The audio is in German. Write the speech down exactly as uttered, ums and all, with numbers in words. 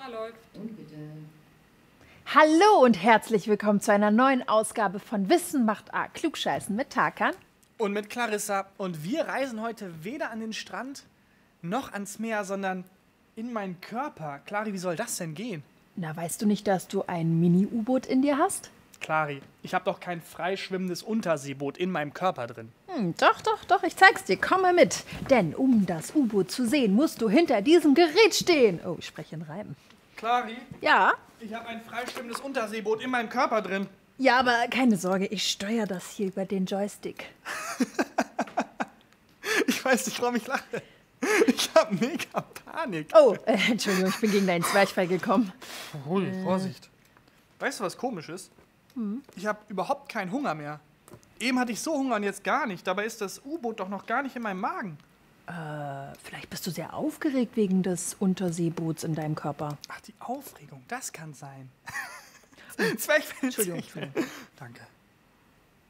Kamera läuft. Und bitte. Hallo und herzlich willkommen zu einer neuen Ausgabe von Wissen macht A. Klugscheißen mit Tarkan. Und mit Clarissa. Und wir reisen heute weder an den Strand noch ans Meer, sondern in meinen Körper. Clari, wie soll das denn gehen? Na, weißt du nicht, dass du ein Mini-U-Boot in dir hast? Clari, ich habe doch kein freischwimmendes Unterseeboot in meinem Körper drin. Hm, doch, doch, doch, ich zeig's dir. Komm mal mit. Denn um das U-Boot zu sehen, musst du hinter diesem Gerät stehen. Oh, ich spreche in Reimen. Clari, Ja? ich habe ein freischwimmendes Unterseeboot in meinem Körper drin. Ja, aber keine Sorge, ich steuere das hier über den Joystick. Ich weiß nicht, warum ich lache. Ich habe mega Panik. Oh, äh, Entschuldigung, ich bin gegen deinen Zwerchfell gekommen. Ruhig, Vorsicht. Weißt du, was komisch ist? Hm. Ich habe überhaupt keinen Hunger mehr. Eben hatte ich so Hunger und jetzt gar nicht. Dabei ist das U-Boot doch noch gar nicht in meinem Magen. Äh, vielleicht bist du sehr aufgeregt wegen des Unterseeboots in deinem Körper. Ach, die Aufregung, das kann sein. Zwerchfell. Entschuldigung, Entschuldigung. Danke.